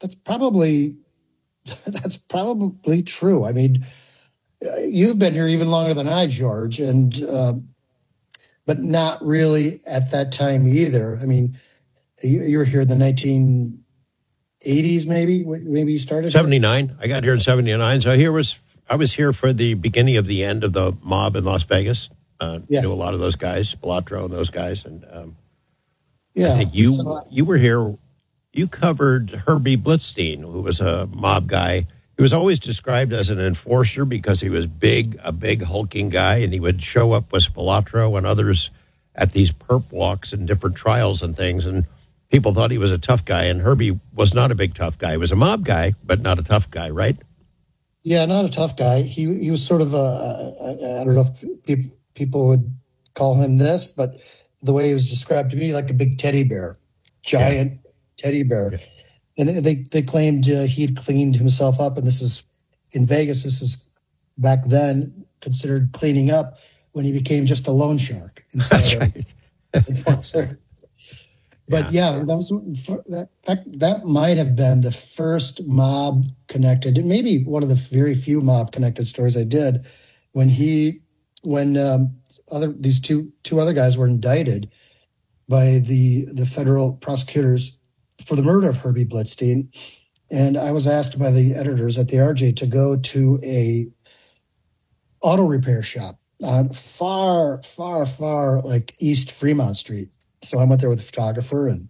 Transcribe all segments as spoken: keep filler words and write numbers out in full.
that's probably that's probably true. I mean, you've been here even longer than I, George, and uh, but not really at that time either. I mean, you, you were here in the nineteen eighties, maybe. Maybe you started seventy-nine. Here? I got here in seventy-nine. So here was I was here for the beginning of the end of the mob in Las Vegas. Uh, yeah. Knew a lot of those guys, Spilotro and those guys, and um, yeah, I think you so, you were here. You covered Herbie Blitzstein, who was a mob guy. He was always described as an enforcer because he was big, a big hulking guy, and he would show up with Spilotro and others at these perp walks and different trials and things, and people thought he was a tough guy, and Herbie was not a big tough guy. He was a mob guy, but not a tough guy, right? Yeah, not a tough guy. He he was sort of a, I, I don't know if people, people would call him this, but the way he was described to me, like a big teddy bear, giant yeah. teddy bear. Yeah. And they they claimed uh, he'd cleaned himself up, and this is in Vegas. This is back then considered cleaning up when he became just a loan shark. That's right. Of, but yeah. yeah, that was that. Fact, that might have been the first mob connected, and maybe one of the very few mob connected stories I did when he when um, other these two two other guys were indicted by the the federal prosecutors for the murder of Herbie Blitzstein. And I was asked by the editors at the R J to go to a auto repair shop on far, far, far like East Fremont Street. So I went there with a photographer, and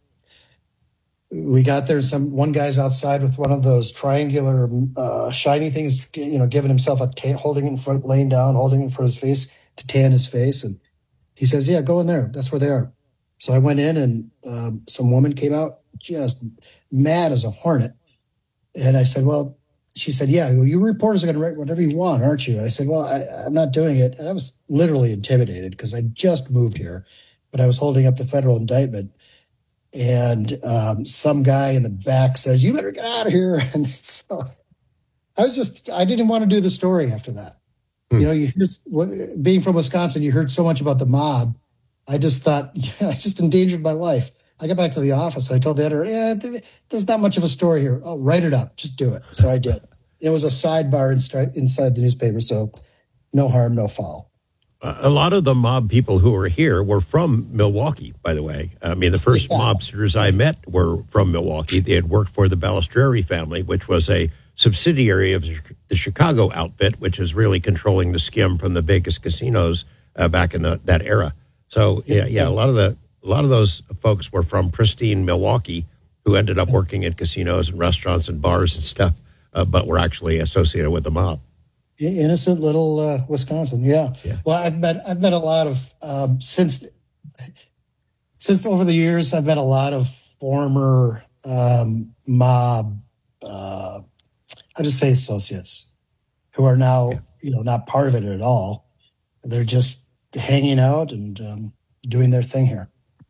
we got there. Some one guy's outside with one of those triangular uh, shiny things, you know, giving himself a ta- holding in front, laying down, holding in front of his face to tan his face. And he says, "Yeah, go in there. That's where they are." So I went in, and um, some woman came out, just mad as a hornet. And I said, well, she said, yeah, well, you reporters are going to write whatever you want, aren't you? And I said, well, I, I'm not doing it. And I was literally intimidated because I just moved here, but I was holding up the federal indictment. And um, some guy in the back says, you better get out of here. And so I was just, I didn't want to do the story after that. Hmm. You know, you hear, being from Wisconsin, you heard so much about the mob. I just thought, yeah, I just endangered my life. I got back to the office. And I told the editor, yeah, there's not much of a story here. Oh, write it up. Just do it. So I did. It was a sidebar inside the newspaper, so no harm, no foul. A lot of the mob people who were here were from Milwaukee, by the way. I mean, the first yeah. mobsters I met were from Milwaukee. They had worked for the Balistreri family, which was a subsidiary of the Chicago outfit, which is really controlling the skim from the Vegas casinos uh, back in the, that era. So, yeah, yeah, a lot of the a lot of those folks were from pristine Milwaukee who ended up working at casinos and restaurants and bars and stuff, uh, but were actually associated with the mob. Innocent little uh, Wisconsin, yeah. yeah. Well, I've met I've met a lot of um, since since over the years. I've met a lot of former um, mob. Uh, I just say associates who are now yeah. you know not part of it at all. They're just hanging out and um, doing their thing here.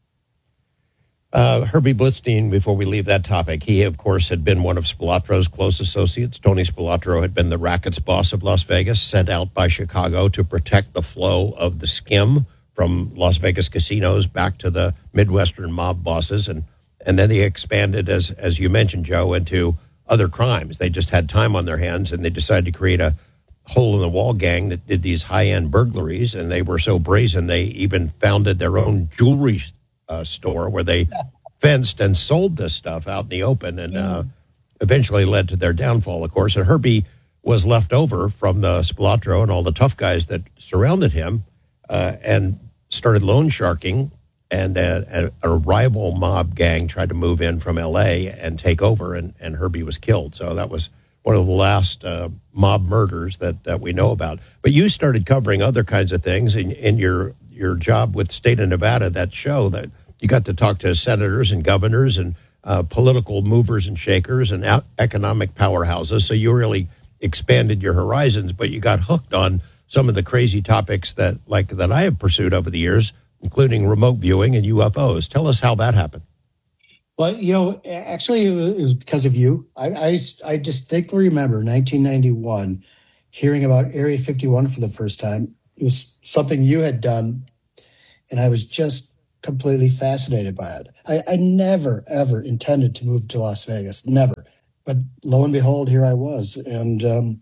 Uh, Herbie Blitzstein, before we leave that topic, he, of course, had been one of Spilotro's close associates. Tony Spilotro had been the rackets boss of Las Vegas, sent out by Chicago to protect the flow of the skim from Las Vegas casinos back to the Midwestern mob bosses. And, and then they expanded, as, as you mentioned, Joe, into other crimes. They just had time on their hands, and they decided to create a hole-in-the-wall gang that did these high-end burglaries, and they were so brazen they even founded their own jewelry Uh, store where they fenced and sold this stuff out in the open, and uh, eventually led to their downfall, of course. And Herbie was left over from the Spilotro and all the tough guys that surrounded him uh, and started loan sharking, and a, a, a rival mob gang tried to move in from L A and take over, and, and Herbie was killed. So that was one of the last uh, mob murders that, that we know about. But you started covering other kinds of things in, in your your job with State of Nevada, that show that you got to talk to senators and governors and uh, political movers and shakers and out- economic powerhouses. So you really expanded your horizons, but you got hooked on some of the crazy topics that like that I have pursued over the years, including remote viewing and U F Os. Tell us how that happened. Well, you know, actually it was because of you. I, I, I distinctly remember nineteen ninety-one hearing about Area fifty-one for the first time. It was something you had done, and I was just completely fascinated by it. I, I never, ever intended to move to Las Vegas, never. but lo and behold, here I was. And um,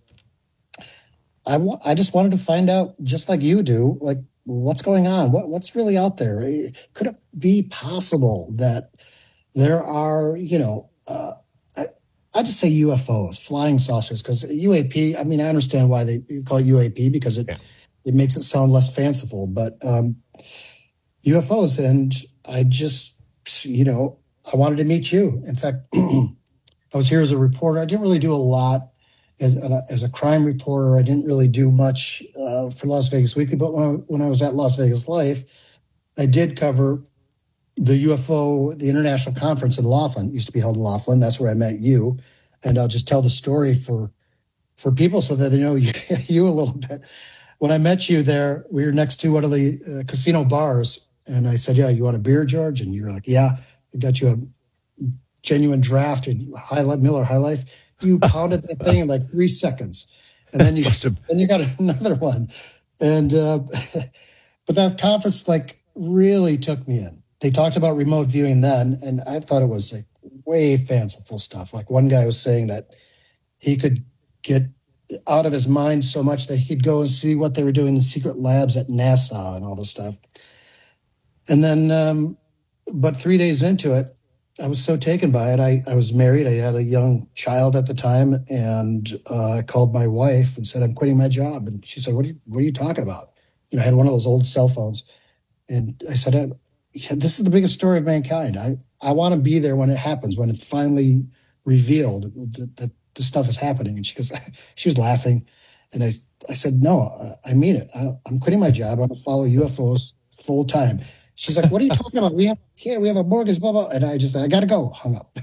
I, wa- I just wanted to find out, just like you do, like, what's going on? What, what's really out there? Eh, Could it be possible that there are, you know, uh, I, I just say U F Os, flying saucers, because U A P, I mean, I understand why they call it U A P because it, Yeah. it makes it sound less fanciful, but um, U F Os. And I just, you know, I wanted to meet you. In fact, I was here as a reporter. I didn't really do a lot as, as a crime reporter. I didn't really do much uh, for Las Vegas Weekly, but when I, when I was at Las Vegas Life, I did cover the U F O, the International Conference in Laughlin. It used to be held in Laughlin. That's where I met you. And I'll just tell the story for for people so that they know you, you a little bit. When I met you there, we were next to one of the uh, casino bars. And I said, yeah, you want a beer, George? And you were like, yeah, I got you a genuine draft and High Life, Miller High Life. You pounded that thing in like three seconds. And then you, then you got another one. And, uh, but that conference like really took me in. They talked about remote viewing then, and I thought it was like way fanciful stuff. Like one guy was saying that he could get out of his mind so much that he'd go and see what they were doing in secret labs at NASA and all this stuff. And then, um, but three days into it, I was so taken by it. I, I was married. I had a young child at the time, and uh, I called my wife and said, I'm quitting my job. And she said, what are you, what are you talking about? You know, I had one of those old cell phones. And I said, I, yeah, this is the biggest story of mankind. I, I want to be there when it happens, when it's finally revealed that, that this stuff is happening. And she goes, she was laughing. And I, I said, no, I mean it. I, I'm quitting my job. I'm going to follow U F Os full time. She's like, what are you talking about? We have here, we have a mortgage, blah, blah. And I just said, I got to go. Hung up.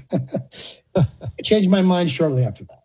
I changed my mind shortly after that.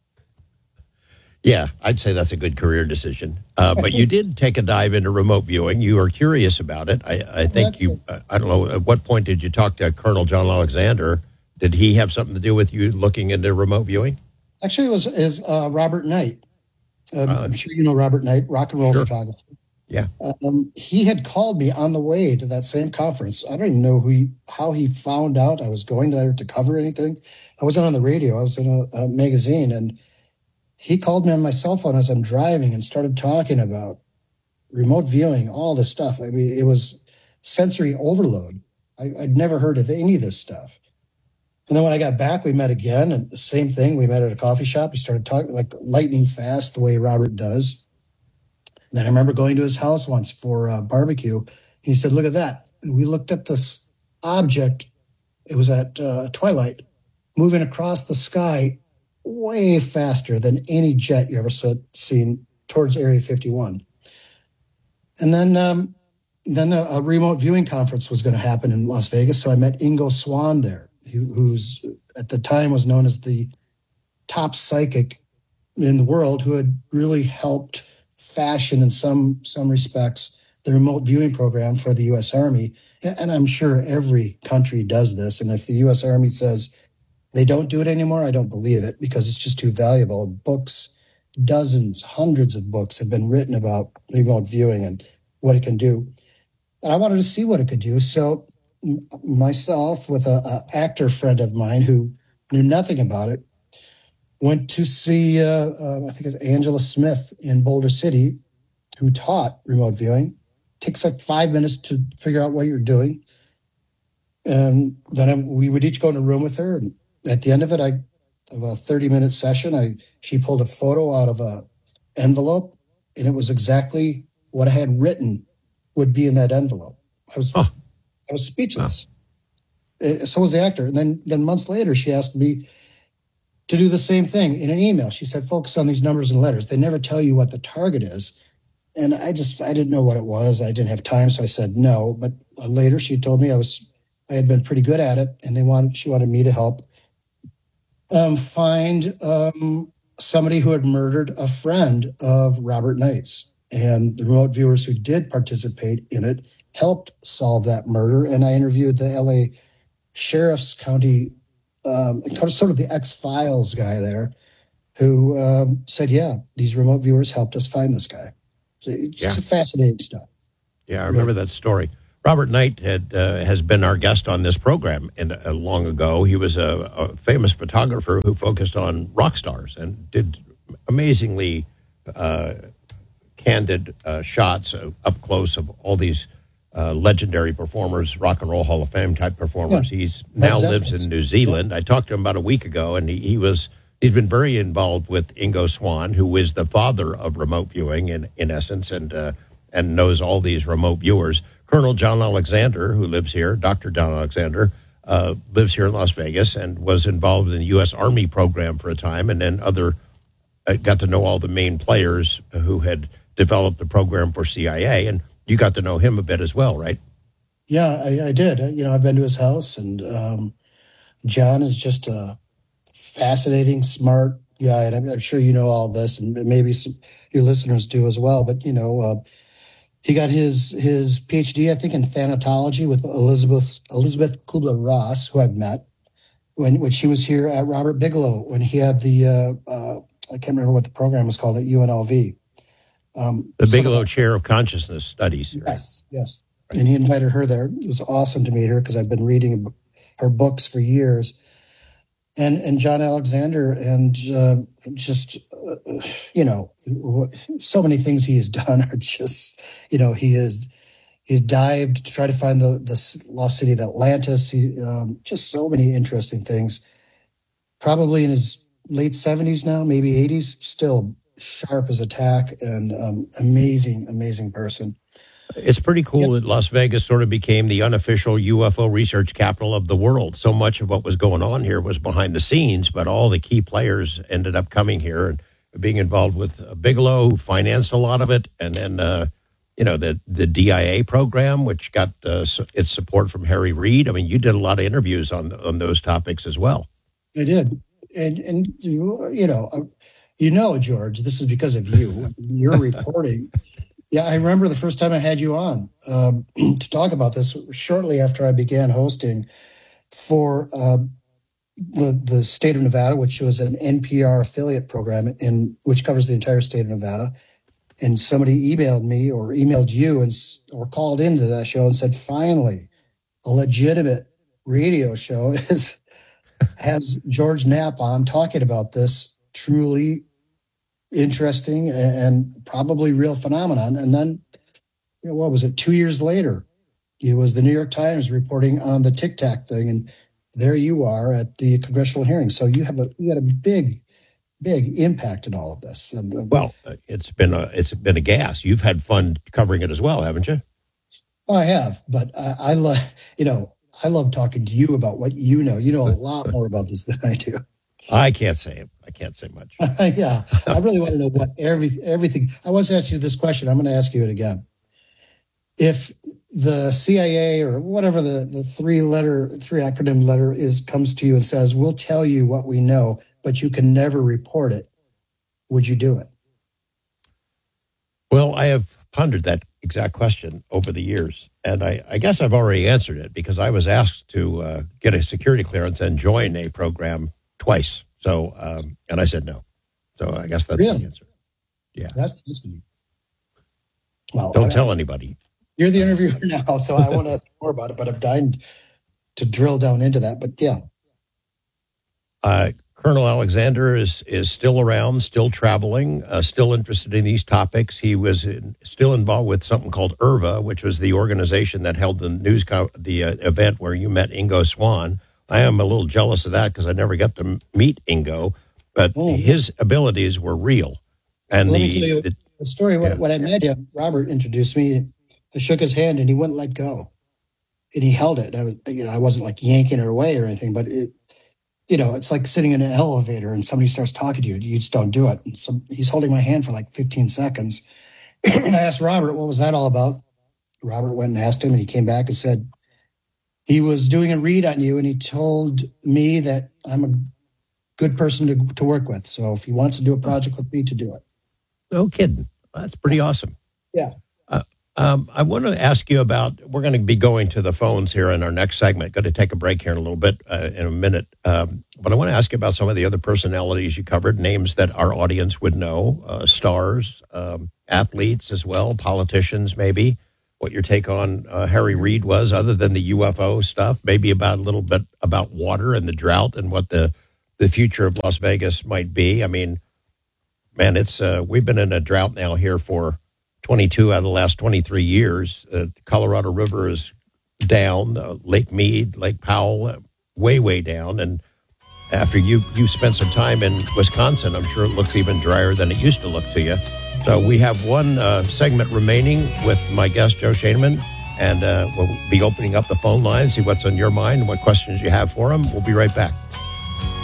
Yeah, I'd say that's a good career decision. Uh, but you did take a dive into remote viewing. You were curious about it. I, I think that's you, uh, I don't know, at what point did you talk to Colonel John Alexander? Did he have something to do with you looking into remote viewing? Actually, it was is uh, Robert Knight. Um, uh, I'm sure you know Robert Knight, rock and roll sure. photographer. Yeah. Um, he had called me on the way to that same conference. I don't even know who he, how he found out I was going there to cover anything. I wasn't on the radio. I was in a, a magazine, and he called me on my cell phone as I'm driving and started talking about remote viewing, all this stuff. I mean, it was sensory overload. I, I'd never heard of any of this stuff. And then when I got back, we met again, and the same thing. We met at a coffee shop. He started talking like lightning fast, the way Robert does. And then I remember going to his house once for a barbecue. And he said, look at that. And we looked at this object. It was at uh, twilight, moving across the sky way faster than any jet you ever saw, seen towards Area fifty-one. And then um, then a, a remote viewing conference was going to happen in Las Vegas. So I met Ingo Swann there, who, who's at the time was known as the top psychic in the world, who had really helped fashion in some some respects the remote viewing program for the U S Army. And I'm sure every country does this. And if the U S Army says they don't do it anymore, I don't believe it, because it's just too valuable. Books, dozens, hundreds of books have been written about remote viewing and what it can do. And I wanted to see what it could do. So myself, with a, a actor friend of mine who knew nothing about it, went to see, uh, uh, I think it's Angela Smith in Boulder City, who taught remote viewing. Takes like five minutes to figure out what you're doing. And then I, we would each go in a room with her. And at the end of it, I of a thirty-minute session, I she pulled a photo out of a envelope, and it was exactly what I had written would be in that envelope. I was, oh. I was speechless. Oh. So was the actor. And then, then months later, she asked me to do the same thing in an email. She said, focus on these numbers and letters. They never tell you what the target is. And I just, I didn't know what it was. I didn't have time. So I said no. But later she told me I was, I had been pretty good at it. And they wanted, she wanted me to help um, find um, somebody who had murdered a friend of Robert Knight's. And the remote viewers who did participate in it helped solve that murder. And I interviewed the L A Sheriff's County, um, sort of the X-Files guy there, who um, said, yeah, these remote viewers helped us find this guy. It's yeah. fascinating stuff. Yeah, I remember yeah. that story. Robert Knight had uh, has been our guest on this program and uh, long ago. He was a, a famous photographer who focused on rock stars and did amazingly uh, candid uh, shots uh, up close of all these uh, legendary performers, Rock and Roll Hall of Fame type performers. Yeah, He's now exactly. lives in New Zealand. Yeah. I talked to him about a week ago, and he, he was he's been very involved with Ingo Swann, who is the father of remote viewing in in essence, and uh, and knows all these remote viewers. Colonel John Alexander, who lives here, Doctor John Alexander, uh, lives here in Las Vegas and was involved in the U S Army program for a time, and then other uh, got to know all the main players who had developed the program for C I A, and you got to know him a bit as well, right? Yeah, I, I did. You know, I've been to his house, and um, John is just a fascinating, smart guy, and I'm, I'm sure you know all this, and maybe some, your listeners do as well. But you know, uh, he got his his PhD, I think, in thanatology with Elizabeth Elizabeth Kubler-Ross, who I've met when when she was here at Robert Bigelow when he had the uh, uh, I can't remember what the program was called at U N L V. Um, the Bigelow so, Chair of Consciousness Studies. Right? Yes, yes. Right. And he invited her there. It was awesome to meet her because I've been reading her books for years. And and John Alexander, and uh, just, uh, you know, so many things he has done are just, you know, he is, he's dived to try to find the, the lost city of Atlantis. He, um, just so many interesting things. Probably in his late seventies now, maybe eighties, still sharp as a tack, and um, amazing, amazing person. It's pretty cool yep. that Las Vegas sort of became the unofficial U F O research capital of the world. So much of what was going on here was behind the scenes, but all the key players ended up coming here and being involved with Bigelow, who financed a lot of it, and then uh, you know the the D I A program, which got uh, its support from Harry Reid. I mean, you did a lot of interviews on on those topics as well. I did, and and you know. You know, George, this is because of you. Your reporting. Yeah, I remember the first time I had you on um, to talk about this shortly after I began hosting for uh, the the state of Nevada, which was an N P R affiliate program in which covers the entire state of Nevada. And somebody emailed me or emailed you and or called into that show and said, finally, a legitimate radio show is has George Knapp on talking about this truly interesting and probably real phenomenon. And then, you know, what was it? Two years later, it was the New York Times reporting on the Tic Tac thing, and there you are at the congressional hearing. So you have a you had a big, big impact in all of this. And, uh, well, it's been a it's been a gas. You've had fun covering it as well, haven't you? Oh, I have, but I, I love you know I love talking to you about what you know. You know a lot more about this than I do. I can't say it. I can't say much. Yeah, I really want to know what every everything. I once asked you this question. I'm going to ask you it again. If the C I A or whatever the, the three letter, three acronym letter is comes to you and says, "We'll tell you what we know, but you can never report it," would you do it? Well, I have pondered that exact question over the years, and I, I guess I've already answered it because I was asked to uh, get a security clearance and join a program twice. So, um, and I said no. So I guess that's really? the answer. Yeah. That's listening. Well, don't I, tell anybody. You're the interviewer now, so I want to ask more about it, but I'm dying to drill down into that. But yeah. Uh, Colonel Alexander is, is still around, still traveling, uh, still interested in these topics. He was in, still involved with something called I R V A, which was the organization that held the news, co- the uh, event where you met Ingo Swann. I am a little jealous of that because I never got to meet Ingo, but oh. his abilities were real. And well, the, the the story when, yeah. when I met him, Robert introduced me. I shook his hand and he wouldn't let go, and he held it. I was, you know, I wasn't like yanking it away or anything, but it, you know, it's like sitting in an elevator and somebody starts talking to you, you just don't do it. And so he's holding my hand for like fifteen seconds, and I asked Robert, "What was that all about?" Robert went and asked him, and he came back and said, he was doing a read on you, and he told me that I'm a good person to, to work with. So if he wants to do a project with me, to do it. No kidding. That's pretty awesome. Yeah. Uh, um, I want to ask you about, we're going to be going to the phones here in our next segment. Going to take a break here in a little bit, uh, in a minute. Um, but I want to ask you about some of the other personalities you covered, names that our audience would know, uh, stars, um, athletes as well, politicians maybe. what your take on uh, Harry Reid was, other than the U F O stuff, maybe about a little bit about water and the drought and what the, the future of Las Vegas might be. I mean, man, it's uh, we've been in a drought now here for twenty-two out of the last twenty-three years. Uh, Colorado River is down, uh, Lake Mead, Lake Powell, uh, way, way down. And after you you spent some time in Wisconsin, I'm sure it looks even drier than it used to look to you. So we have one uh, segment remaining with my guest, Joe Schoenman, and uh, we'll be opening up the phone line, see what's on your mind and what questions you have for him. We'll be right back.